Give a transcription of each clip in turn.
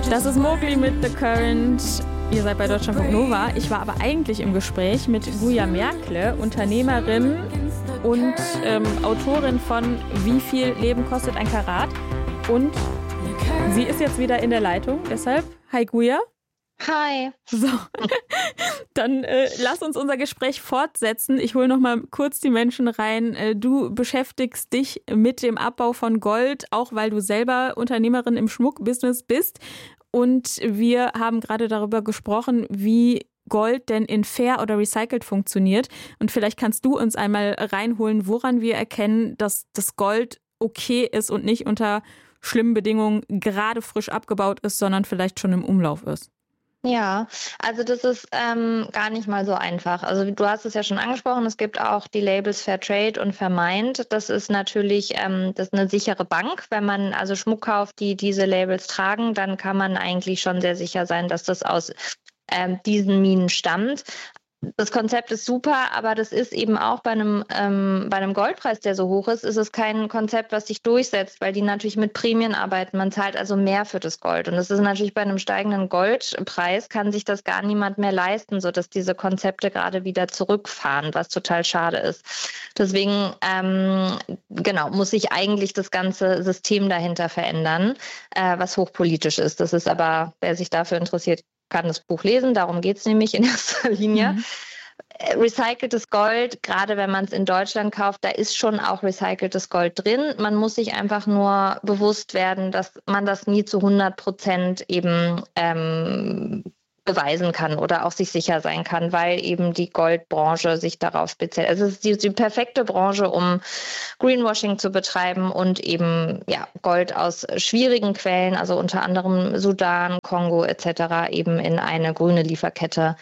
Das ist Mowgli mit The Current. Ihr seid bei Deutschlandfunk Nova. Ich war aber eigentlich im Gespräch mit Guja Merkle, Unternehmerin und Autorin von Wie viel Leben kostet ein Karat? Und sie ist jetzt wieder in der Leitung. Deshalb, hi Guja. Hi. So, dann lass uns unser Gespräch fortsetzen. Ich hole noch mal kurz die Menschen rein. Du beschäftigst dich mit dem Abbau von Gold, auch weil du selber Unternehmerin im Schmuckbusiness bist. Und wir haben gerade darüber gesprochen, wie Gold denn in fair oder recycelt funktioniert. Und vielleicht kannst du uns einmal reinholen, woran wir erkennen, dass das Gold okay ist und nicht unter schlimmen Bedingungen gerade frisch abgebaut ist, sondern vielleicht schon im Umlauf ist. Ja, also das ist gar nicht mal so einfach. Also du hast es ja schon angesprochen, es gibt auch die Labels Fairtrade und Vermeint. Das ist natürlich das ist eine sichere Bank. Wenn man also Schmuck kauft, die diese Labels tragen, dann kann man eigentlich schon sehr sicher sein, dass das aus diesen Minen stammt. Das Konzept ist super, aber das ist eben auch bei einem Goldpreis, der so hoch ist es kein Konzept, was sich durchsetzt, weil die natürlich mit Prämien arbeiten. Man zahlt also mehr für das Gold. Und das ist natürlich bei einem steigenden Goldpreis, kann sich das gar niemand mehr leisten, sodass diese Konzepte gerade wieder zurückfahren, was total schade ist. Deswegen muss sich eigentlich das ganze System dahinter verändern, was hochpolitisch ist. Das ist aber, wer sich dafür interessiert, kann das Buch lesen, darum geht es nämlich in erster Linie. Recyceltes Gold, gerade wenn man es in Deutschland kauft, da ist schon auch recyceltes Gold drin. Man muss sich einfach nur bewusst werden, dass man das nie zu 100% eben beweisen kann oder auch sich sicher sein kann, weil eben die Goldbranche sich darauf spezialisiert. Also es ist die perfekte Branche, um Greenwashing zu betreiben und eben Gold aus schwierigen Quellen, also unter anderem Sudan, Kongo etc. eben in eine grüne Lieferkette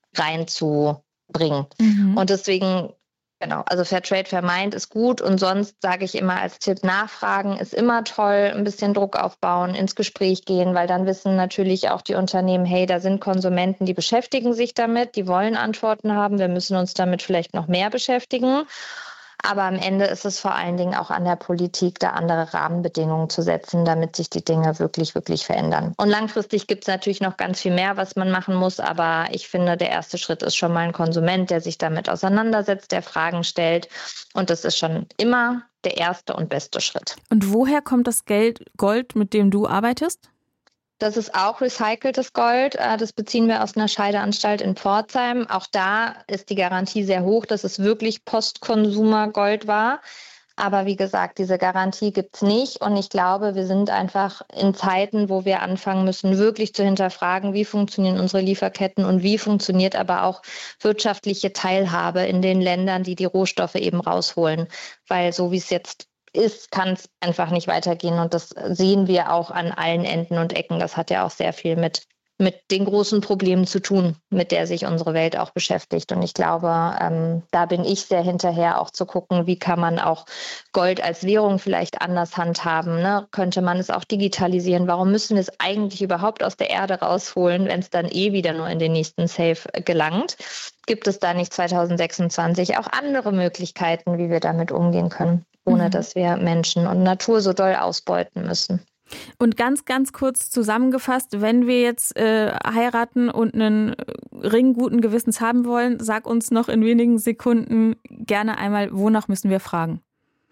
reinzubringen. Und deswegen also Fairtrade Vermeint ist gut und sonst sage ich immer als Tipp, nachfragen ist immer toll, ein bisschen Druck aufbauen, ins Gespräch gehen, weil dann wissen natürlich auch die Unternehmen, hey, da sind Konsumenten, die beschäftigen sich damit, die wollen Antworten haben, wir müssen uns damit vielleicht noch mehr beschäftigen. Aber am Ende ist es vor allen Dingen auch an der Politik, da andere Rahmenbedingungen zu setzen, damit sich die Dinge wirklich, wirklich verändern. Und langfristig gibt es natürlich noch ganz viel mehr, was man machen muss. Aber ich finde, der erste Schritt ist schon mal ein Konsument, der sich damit auseinandersetzt, der Fragen stellt. Und das ist schon immer der erste und beste Schritt. Und woher kommt das Gold, mit dem du arbeitest? Das ist auch recyceltes Gold. Das beziehen wir aus einer Scheideanstalt in Pforzheim. Auch da ist die Garantie sehr hoch, dass es wirklich Postkonsumer-Gold war. Aber wie gesagt, diese Garantie gibt es nicht. Und ich glaube, wir sind einfach in Zeiten, wo wir anfangen müssen, wirklich zu hinterfragen, wie funktionieren unsere Lieferketten und wie funktioniert aber auch wirtschaftliche Teilhabe in den Ländern, die Rohstoffe eben rausholen. Weil so wie es jetzt ist, kann es einfach nicht weitergehen. Und das sehen wir auch an allen Enden und Ecken. Das hat ja auch sehr viel mit den großen Problemen zu tun, mit der sich unsere Welt auch beschäftigt. Und ich glaube, da bin ich sehr hinterher, auch zu gucken, wie kann man auch Gold als Währung vielleicht anders handhaben. Ne? Könnte man es auch digitalisieren? Warum müssen wir es eigentlich überhaupt aus der Erde rausholen, wenn es dann wieder nur in den nächsten Safe gelangt? Gibt es da nicht 2026 auch andere Möglichkeiten, wie wir damit umgehen können, ohne dass wir Menschen und Natur so doll ausbeuten müssen? Und ganz, ganz kurz zusammengefasst, wenn wir jetzt heiraten und einen Ring guten Gewissens haben wollen, sag uns noch in wenigen Sekunden gerne einmal, wonach müssen wir fragen?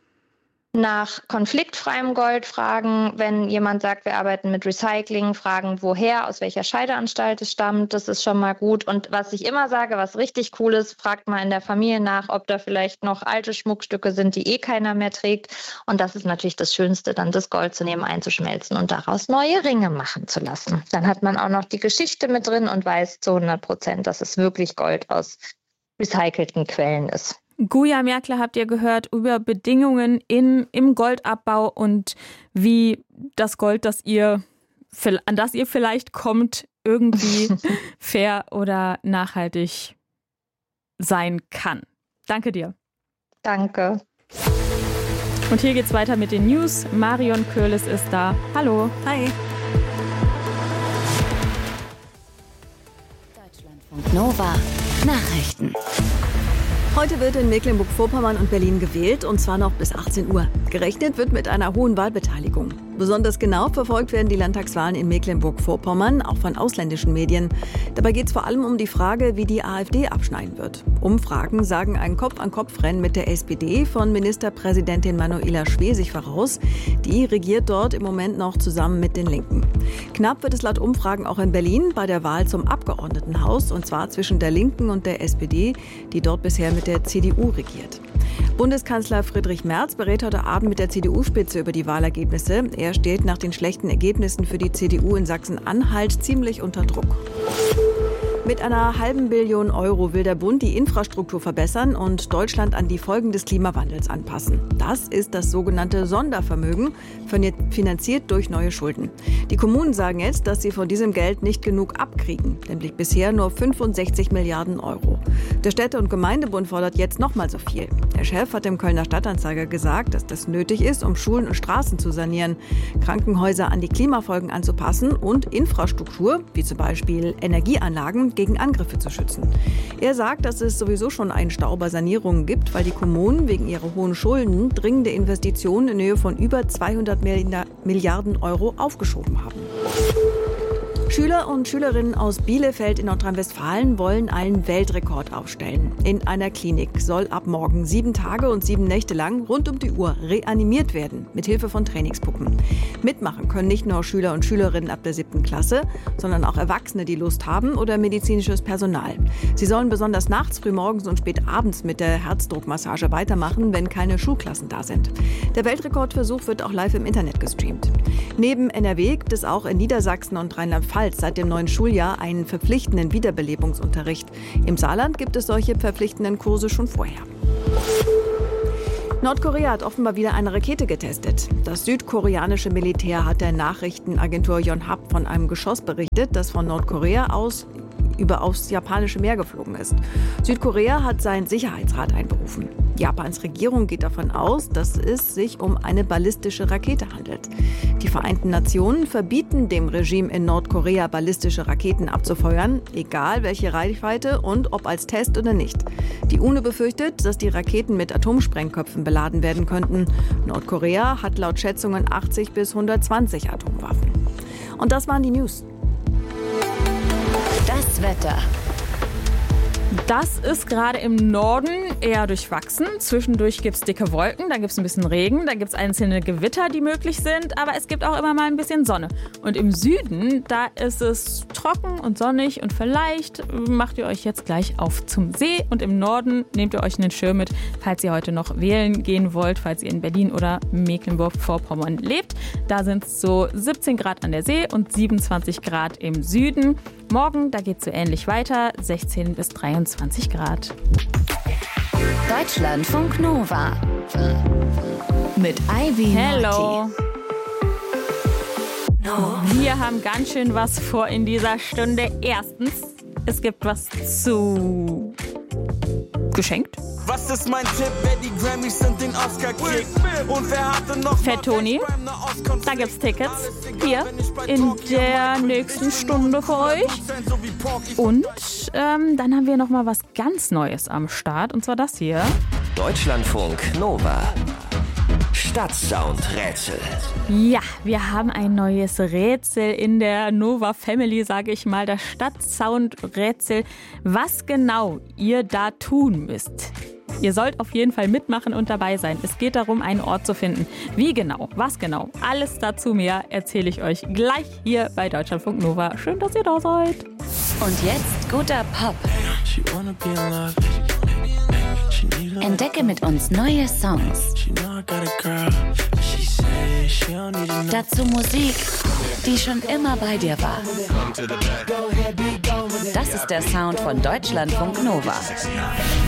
Nach konfliktfreiem Gold fragen, wenn jemand sagt, wir arbeiten mit Recycling, fragen, woher, aus welcher Scheideanstalt es stammt, das ist schon mal gut. Und was ich immer sage, was richtig cool ist, fragt mal in der Familie nach, ob da vielleicht noch alte Schmuckstücke sind, die keiner mehr trägt. Und das ist natürlich das Schönste, dann das Gold zu nehmen, einzuschmelzen und daraus neue Ringe machen zu lassen. Dann hat man auch noch die Geschichte mit drin und weiß zu 100%, dass es wirklich Gold aus recycelten Quellen ist. Guja Merkle habt ihr gehört über Bedingungen im Goldabbau und wie das Gold, an das ihr vielleicht kommt, irgendwie fair oder nachhaltig sein kann. Danke dir. Danke. Und hier geht's weiter mit den News. Marion Köhles ist da. Hallo. Hi. Deutschlandfunk Nova. Nachrichten. Heute wird in Mecklenburg-Vorpommern und Berlin gewählt, und zwar noch bis 18 Uhr. Gerechnet wird mit einer hohen Wahlbeteiligung. Besonders genau verfolgt werden die Landtagswahlen in Mecklenburg-Vorpommern, auch von ausländischen Medien. Dabei geht es vor allem um die Frage, wie die AfD abschneiden wird. Umfragen sagen ein Kopf-an-Kopf-Rennen mit der SPD von Ministerpräsidentin Manuela Schwesig voraus. Die regiert dort im Moment noch zusammen mit den Linken. Knapp wird es laut Umfragen auch in Berlin bei der Wahl zum Abgeordnetenhaus, und zwar zwischen der Linken und der SPD, die dort bisher mit der CDU regiert. Bundeskanzler Friedrich Merz berät heute Abend mit der CDU-Spitze über die Wahlergebnisse. Er steht nach den schlechten Ergebnissen für die CDU in Sachsen-Anhalt ziemlich unter Druck. Mit einer halben Billion Euro will der Bund die Infrastruktur verbessern und Deutschland an die Folgen des Klimawandels anpassen. Das ist das sogenannte Sondervermögen, finanziert durch neue Schulden. Die Kommunen sagen jetzt, dass sie von diesem Geld nicht genug abkriegen, nämlich bisher nur 65 Milliarden Euro. Der Städte- und Gemeindebund fordert jetzt nochmal so viel. Der Chef hat dem Kölner Stadtanzeiger gesagt, dass das nötig ist, um Schulen und Straßen zu sanieren, Krankenhäuser an die Klimafolgen anzupassen und Infrastruktur, wie zum Beispiel Energieanlagen, gegen Angriffe zu schützen. Er sagt, dass es sowieso schon einen Stau bei Sanierungen gibt, weil die Kommunen wegen ihrer hohen Schulden dringende Investitionen in Höhe von über 200 Milliarden Euro aufgeschoben haben. Schüler und Schülerinnen aus Bielefeld in Nordrhein-Westfalen wollen einen Weltrekord aufstellen. In einer Klinik soll ab morgen 7 Tage und 7 Nächte lang rund um die Uhr reanimiert werden, mit Hilfe von Trainingspuppen. Mitmachen können nicht nur Schüler und Schülerinnen ab der 7. Klasse, sondern auch Erwachsene, die Lust haben, oder medizinisches Personal. Sie sollen besonders nachts, frühmorgens und spät abends mit der Herzdruckmassage weitermachen, wenn keine Schulklassen da sind. Der Weltrekordversuch wird auch live im Internet gestreamt. Neben NRW gibt es auch in Niedersachsen und Rheinland-Pfalz seit dem neuen Schuljahr einen verpflichtenden Wiederbelebungsunterricht. Im Saarland gibt es solche verpflichtenden Kurse schon vorher. Nordkorea hat offenbar wieder eine Rakete getestet. Das südkoreanische Militär hat der Nachrichtenagentur Yonhap von einem Geschoss berichtet, das von Nordkorea aus aufs japanische Meer geflogen ist. Südkorea hat seinen Sicherheitsrat einberufen. Japans Regierung geht davon aus, dass es sich um eine ballistische Rakete handelt. Die Vereinten Nationen verbieten dem Regime in Nordkorea, ballistische Raketen abzufeuern, egal welche Reichweite und ob als Test oder nicht. Die UNO befürchtet, dass die Raketen mit Atomsprengköpfen beladen werden könnten. Nordkorea hat laut Schätzungen 80 bis 120 Atomwaffen. Und das waren die News. Das Wetter. Das ist gerade im Norden eher durchwachsen. Zwischendurch gibt es dicke Wolken, da gibt es ein bisschen Regen, da gibt es einzelne Gewitter, die möglich sind, aber es gibt auch immer mal ein bisschen Sonne. Und im Süden, da ist es trocken und sonnig und vielleicht macht ihr euch jetzt gleich auf zum See. Und im Norden nehmt ihr euch einen Schirm mit, falls ihr heute noch wählen gehen wollt, falls ihr in Berlin oder Mecklenburg-Vorpommern lebt. Da sind es so 17 Grad an der See und 27 Grad im Süden. Morgen, da geht es so ähnlich weiter, 16 bis 23 Grad. Deutschlandfunk Nova mit Ivy Hello. Naughty. Wir haben ganz schön was vor in dieser Stunde. Erstens, es gibt was zu geschenkt. Was ist mein Tipp, wer die Grammys und den Oscar kriegt? Und wer hatte noch Fett Toni, da gibt's Tickets hier in der nächsten Stunde für euch. Und dann haben wir noch mal was ganz Neues am Start, und zwar das hier. Deutschlandfunk Nova. Stadtsound-Rätsel. Ja, wir haben ein neues Rätsel in der Nova Family, sage ich mal, das Stadtsound-Rätsel. Was genau ihr da tun müsst. Ihr sollt auf jeden Fall mitmachen und dabei sein. Es geht darum, einen Ort zu finden. Wie genau, was genau, alles dazu mehr erzähle ich euch gleich hier bei Deutschlandfunk Nova. Schön, dass ihr da seid. Und jetzt guter Pop. Entdecke mit uns neue Songs. Dazu Musik, die schon immer bei dir war. Das ist der Sound von Deutschlandfunk Nova.